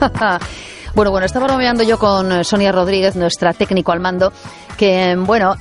Bueno, estaba bromeando yo con Sonia Rodríguez, nuestra técnico al mando, que,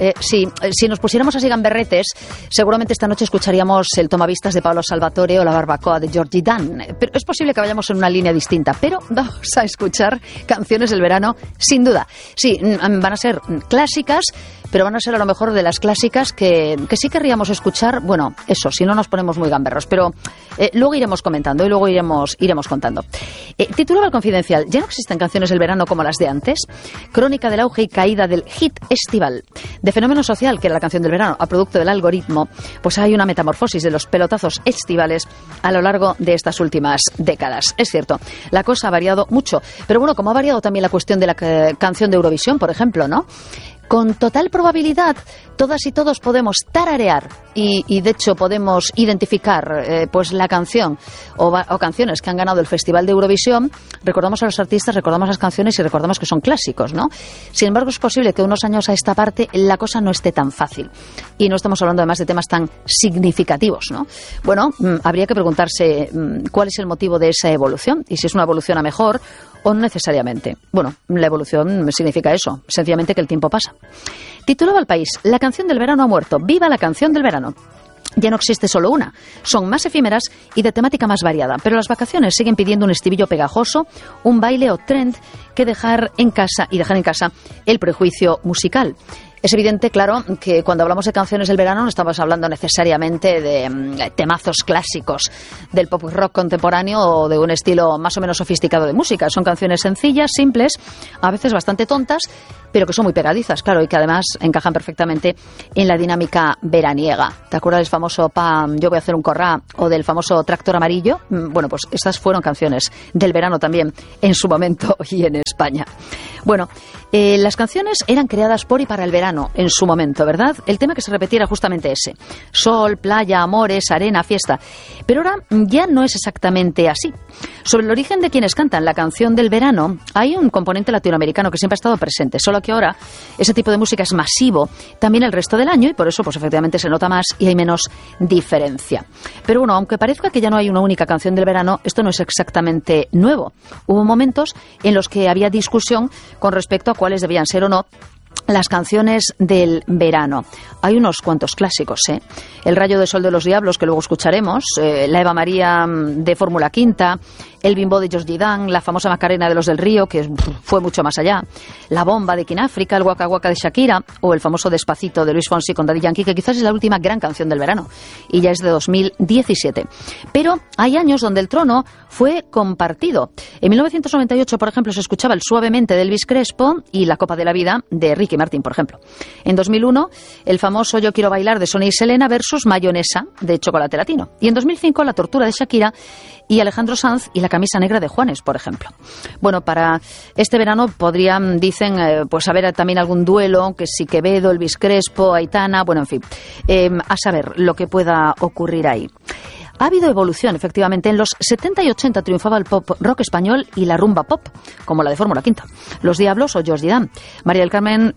si nos pusiéramos así gamberretes, seguramente esta noche escucharíamos el Tomavistas de Pablo Salvatore o la Barbacoa de Georgie Dan. Pero es posible que vayamos en una línea distinta, pero vamos a escuchar canciones del verano, sin duda. Sí, van a ser clásicas, pero van a ser a lo mejor de las clásicas que sí querríamos escuchar, eso, si no nos ponemos muy gamberros, pero luego iremos comentando y luego iremos contando. Titulaba el Confidencial: ¿ya no existen canciones del verano como las de antes? Crónica del auge y caída del hit estival. De fenómeno social, que era la canción del verano, a producto del algoritmo, pues hay una metamorfosis de los pelotazos estivales a lo largo de estas últimas décadas. Es cierto, la cosa ha variado mucho, pero como ha variado también la cuestión de la canción de Eurovisión, por ejemplo, ¿no? Con total probabilidad, todas y todos podemos tararear y de hecho podemos identificar pues la canción o canciones que han ganado el Festival de Eurovisión. Recordamos a los artistas, recordamos las canciones y recordamos que son clásicos, ¿no? Sin embargo, es posible que unos años a esta parte la cosa no esté tan fácil. Y no estamos hablando además de temas tan significativos, ¿no? Habría que preguntarse cuál es el motivo de esa evolución y si es una evolución a mejor o no necesariamente. La evolución significa eso, sencillamente que el tiempo pasa. Titulaba El País: la canción del verano ha muerto. ¡Viva la canción del verano! Ya no existe solo una, son más efímeras y de temática más variada, pero las vacaciones siguen pidiendo un estribillo pegajoso, un baile o trend que dejar en casa el prejuicio musical. Es evidente, claro, que cuando hablamos de canciones del verano no estamos hablando necesariamente de temazos clásicos del pop rock contemporáneo o de un estilo más o menos sofisticado de música. Son canciones sencillas, simples, a veces bastante tontas, pero que son muy pegadizas, claro, y que además encajan perfectamente en la dinámica veraniega. ¿Te acuerdas del famoso Pam, yo voy a hacer un corrá, o del famoso Tractor Amarillo? Pues estas fueron canciones del verano también en su momento y en España. Las canciones eran creadas por y para el verano en su momento, ¿verdad? El tema que se repetía era justamente ese: sol, playa, amores, arena, fiesta. Pero ahora ya no es exactamente así. Sobre el origen de quienes cantan la canción del verano hay un componente latinoamericano que siempre ha estado presente, solo que ahora ese tipo de música es masivo también el resto del año y por eso pues efectivamente se nota más y hay menos diferencia. Pero aunque parezca que ya no hay una única canción del verano, esto no es exactamente nuevo. Hubo momentos en los que había discusión con respecto a cuáles debían ser o no las canciones del verano. Hay unos cuantos clásicos, ¿eh? El Rayo de Sol de los Diablos, que luego escucharemos, la Eva María de Fórmula Quinta, el Bimbo de Georgie Dan, la famosa Macarena de los del Río, que fue mucho más allá, la Bomba de Kináfrica, el Waka Waka de Shakira o el famoso Despacito de Luis Fonsi con Daddy Yankee, que quizás es la última gran canción del verano y ya es de 2017. Pero hay años donde el trono fue compartido. En 1998, por ejemplo, se escuchaba el Suavemente de Elvis Crespo y la Copa de la Vida de Ricky Martin, por ejemplo. En 2001, el famoso Yo Quiero Bailar de Sonia y Selena versus Mayonesa de Chocolate Latino. Y en 2005, La Tortura de Shakira y Alejandro Sanz y La Camisa Negra de Juanes, por ejemplo. Bueno, para este verano podrían, dicen, pues haber también algún duelo, que si Quevedo, Elvis Crespo, Aitana, bueno, en fin, a saber lo que pueda ocurrir ahí. Ha habido evolución, efectivamente. En los 70 y 80 triunfaba el pop rock español y la rumba pop, como la de Fórmula Quinta, Los Diablos o Georgie Dan. María del Carmen,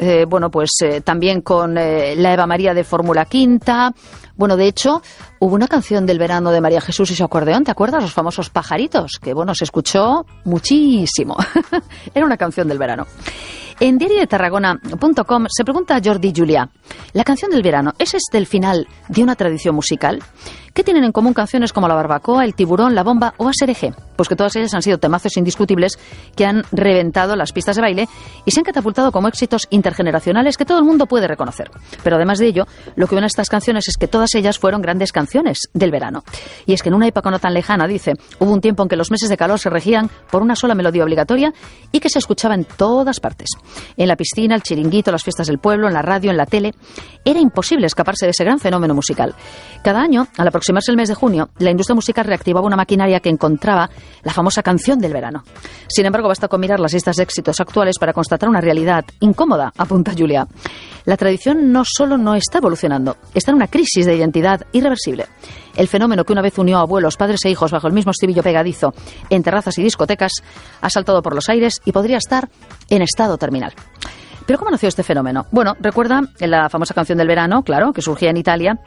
también con la Eva María de Fórmula Quinta. Bueno, de hecho, hubo una canción del verano de María Jesús y su acordeón, ¿te acuerdas? Los famosos Pajaritos, que se escuchó muchísimo. Era una canción del verano. En diariodetarragona.com se pregunta a Jordi Julià: ¿la canción del verano es el final de una tradición musical? ¿Qué tienen en común canciones como La Barbacoa, El Tiburón, La Bomba o ASRG? Pues que todas ellas han sido temazos indiscutibles que han reventado las pistas de baile y se han catapultado como éxitos intergeneracionales que todo el mundo puede reconocer. Pero además de ello, lo que une a estas canciones es que todas ellas fueron grandes canciones del verano. Y es que en una época no tan lejana, dice, hubo un tiempo en que los meses de calor se regían por una sola melodía obligatoria y que se escuchaba en todas partes. En la piscina, el chiringuito, las fiestas del pueblo, en la radio, en la tele. Era imposible escaparse de ese gran fenómeno musical. Cada año, al aproximarse el mes de junio, la industria musical reactivaba una maquinaria que encontraba la famosa canción del verano. Sin embargo, basta con mirar las listas de éxitos actuales para constatar una realidad incómoda, apunta Julià. La tradición no solo no está evolucionando, está en una crisis de identidad irreversible. El fenómeno que una vez unió a abuelos, padres e hijos bajo el mismo estribillo pegadizo en terrazas y discotecas ha saltado por los aires y podría estar en estado terminal. ¿Pero cómo nació este fenómeno? Bueno, recuerda la famosa canción del verano, claro, que surgía en Italia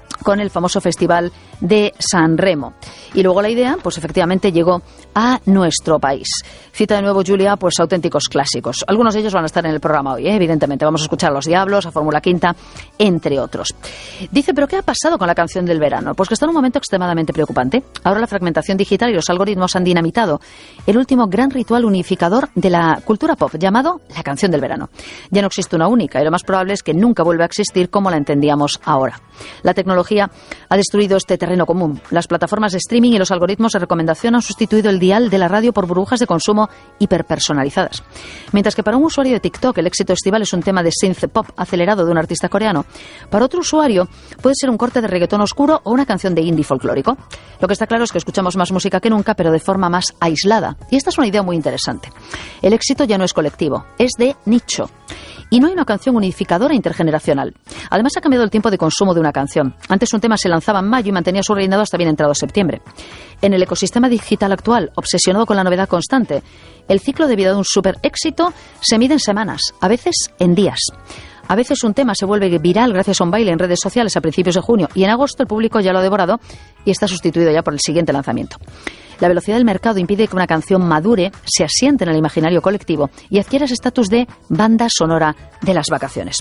con el famoso Festival de San Remo. Y luego la idea, pues efectivamente llegó a nuestro país. Cita de nuevo Julia, pues auténticos clásicos. Algunos de ellos van a estar en el programa hoy, evidentemente. Vamos a escuchar a Los Diablos, a Fórmula Quinta, entre otros. Dice, ¿pero qué ha pasado con la canción del verano? Pues que está en un momento extremadamente preocupante. Ahora la fragmentación digital y los algoritmos han dinamitado el último gran ritual unificador de la cultura pop, llamado la canción del verano. Ya no existe una única, y lo más probable es que nunca vuelva a existir como la entendíamos ahora. La tecnología ha destruido este terreno común. Las plataformas de streaming y los algoritmos de recomendación han sustituido el dial de la radio por burbujas de consumo hiperpersonalizadas. Mientras que para un usuario de TikTok el éxito estival es un tema de synth pop acelerado de un artista coreano, para otro usuario puede ser un corte de reggaetón oscuro o una canción de indie folclórico. Lo que está claro es que escuchamos más música que nunca, pero de forma más aislada. Y esta es una idea muy interesante. El éxito ya no es colectivo, es de nicho. Y no hay una canción unificadora intergeneracional. Además, ha cambiado el tiempo de consumo de una canción. Antes un tema se lanzaba en mayo y mantenía su reinado hasta bien entrado septiembre. En el ecosistema digital actual, obsesionado con la novedad constante, el ciclo de vida de un super éxito se mide en semanas, a veces en días. A veces un tema se vuelve viral gracias a un baile en redes sociales a principios de junio y en agosto el público ya lo ha devorado y está sustituido ya por el siguiente lanzamiento. La velocidad del mercado impide que una canción madure, se asiente en el imaginario colectivo y adquiera ese estatus de banda sonora de las vacaciones.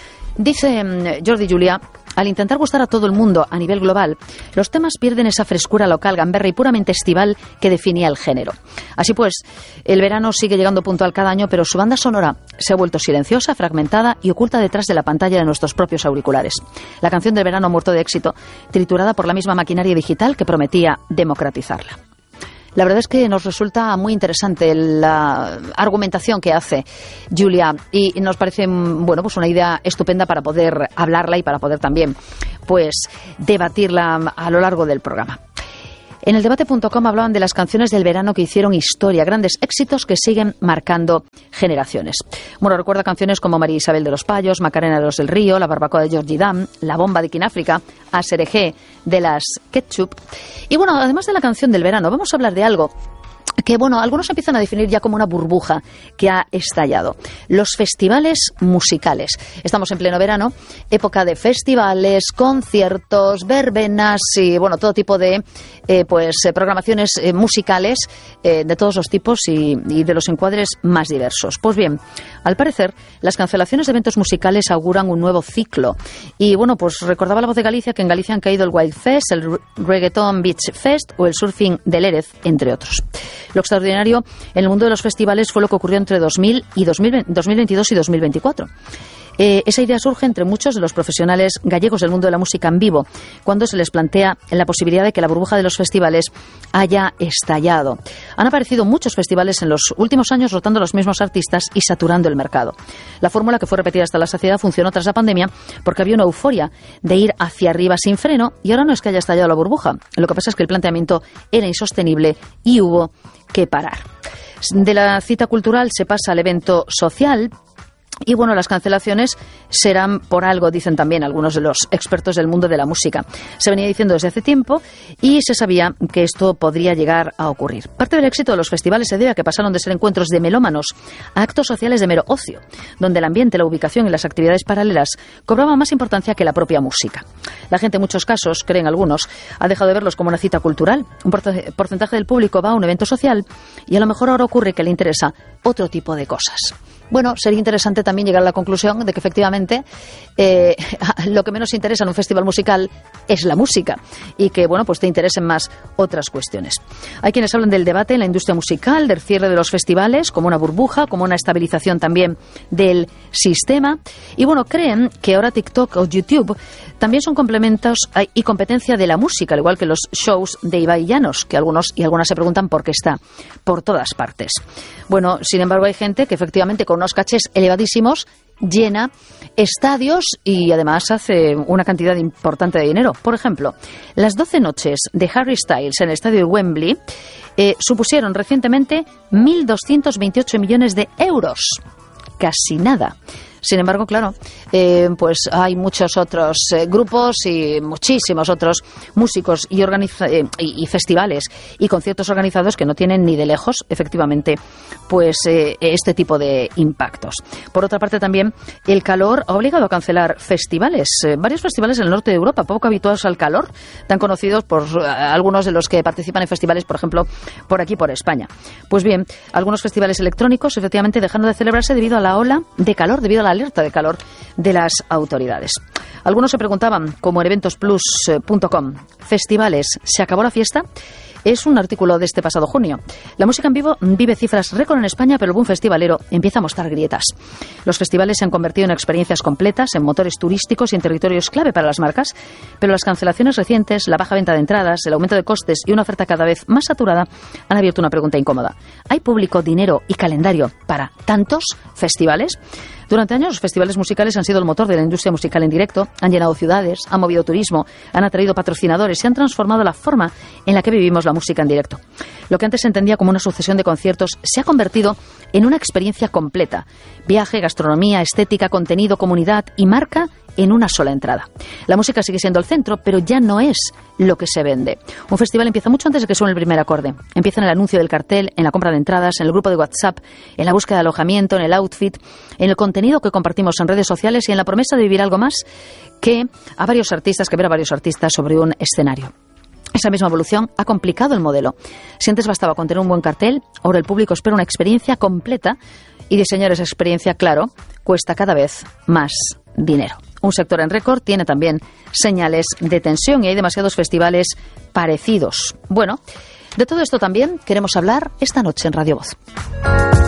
Dice Jordi Julia, al intentar gustar a todo el mundo a nivel global, los temas pierden esa frescura local, gamberra y puramente estival que definía el género. Así pues, el verano sigue llegando puntual cada año, pero su banda sonora se ha vuelto silenciosa, fragmentada y oculta detrás de la pantalla de nuestros propios auriculares. La canción del verano ha muerto de éxito, triturada por la misma maquinaria digital que prometía democratizarla. La verdad es que nos resulta muy interesante la argumentación que hace Julia y nos parece, bueno, pues una idea estupenda para poder hablarla y para poder también, pues, debatirla a lo largo del programa. En el debate.com hablaban de las canciones del verano que hicieron historia, grandes éxitos que siguen marcando generaciones. Bueno, recuerda canciones como María Isabel de los Payos, Macarena de los del Río, La Barbacoa de Georgie Dan, La Bomba de Kináfrica, Aserejé de las Ketchup. Y bueno, además de la canción del verano, vamos a hablar de algo que, bueno, algunos empiezan a definir ya como una burbuja que ha estallado. Los festivales musicales. Estamos en pleno verano, época de festivales, conciertos, verbenas y, bueno, todo tipo de programaciones musicales de todos los tipos y de los encuadres más diversos. Pues bien, al parecer, las cancelaciones de eventos musicales auguran un nuevo ciclo. Y, bueno, pues recordaba La Voz de Galicia que en Galicia han caído el Wild Fest, el Reggaeton Beach Fest o el Surfing del Erez, entre otros. Lo extraordinario en el mundo de los festivales fue lo que ocurrió entre 2022 y 2024. Esa idea surge entre muchos de los profesionales gallegos del mundo de la música en vivo, cuando se les plantea la posibilidad de que la burbuja de los festivales haya estallado. Han aparecido muchos festivales en los últimos años rotando los mismos artistas y saturando el mercado. La fórmula, que fue repetida hasta la saciedad, funcionó tras la pandemia porque había una euforia de ir hacia arriba sin freno y ahora no es que haya estallado la burbuja. Lo que pasa es que el planteamiento era insostenible y hubo que parar. De la cita cultural se pasa al evento social. Y bueno, las cancelaciones serán por algo, dicen también algunos de los expertos del mundo de la música. Se venía diciendo desde hace tiempo y se sabía que esto podría llegar a ocurrir. Parte del éxito de los festivales se debe a que pasaron de ser encuentros de melómanos a actos sociales de mero ocio, donde el ambiente, la ubicación y las actividades paralelas cobraban más importancia que la propia música. La gente en muchos casos, creen algunos, ha dejado de verlos como una cita cultural. Un porcentaje del público va a un evento social y a lo mejor ahora ocurre que le interesa otro tipo de cosas. Bueno, sería interesante también llegar a la conclusión de que efectivamente lo que menos interesa en un festival musical es la música y que, bueno, pues te interesen más otras cuestiones. Hay quienes hablan del debate en la industria musical, del cierre de los festivales como una burbuja, como una estabilización también del sistema y, bueno, creen que ahora TikTok o YouTube también son complementos y competencia de la música, al igual que los shows de Ibai Llanos, que algunos y algunas se preguntan por qué está por todas partes. Bueno, sin embargo, hay gente que efectivamente con unos cachés elevadísimos llena estadios y además hace una cantidad importante de dinero. Por ejemplo, las 12 noches de Harry Styles en el estadio de Wembley supusieron recientemente 1.228 millones de euros. Casi nada. Sin embargo, claro, pues hay muchos otros grupos y muchísimos otros músicos y festivales y conciertos organizados que no tienen ni de lejos, efectivamente, pues este tipo de impactos. Por otra parte, también el calor ha obligado a cancelar festivales. Varios festivales en el norte de Europa, poco habituados al calor, tan conocidos por algunos de los que participan en festivales, por ejemplo, por aquí, por España. Pues bien, algunos festivales electrónicos, efectivamente, dejando de celebrarse debido a la ola de calor, debido a la alerta de calor de las autoridades. Algunos se preguntaban, como en eventosplus.com, ¿festivales? ¿Se acabó la fiesta? Es un artículo de este pasado junio. La música en vivo vive cifras récord en España, pero el boom festivalero empieza a mostrar grietas. Los festivales se han convertido en experiencias completas, en motores turísticos y en territorios clave para las marcas, pero las cancelaciones recientes, la baja venta de entradas, el aumento de costes y una oferta cada vez más saturada han abierto una pregunta incómoda. ¿Hay público, dinero y calendario para tantos festivales? Durante años, los festivales musicales han sido el motor de la industria musical en directo, han llenado ciudades, han movido turismo, han atraído patrocinadores y han transformado la forma en la que vivimos la música en directo. Lo que antes se entendía como una sucesión de conciertos se ha convertido en una experiencia completa. Viaje, gastronomía, estética, contenido, comunidad y marca en una sola entrada. La música sigue siendo el centro, pero ya no es lo que se vende. Un festival empieza mucho antes de que suene el primer acorde. Empieza en el anuncio del cartel, en la compra de entradas, en el grupo de WhatsApp, en la búsqueda de alojamiento, en el outfit, en el contenido que compartimos en redes sociales y en la promesa de vivir algo más que ver a varios artistas sobre un escenario. Esa misma evolución ha complicado el modelo. Si antes bastaba con tener un buen cartel, ahora el público espera una experiencia completa y diseñar esa experiencia, claro, cuesta cada vez más dinero. Un sector en récord tiene también señales de tensión y hay demasiados festivales parecidos. Bueno, de todo esto también queremos hablar esta noche en Radio Voz.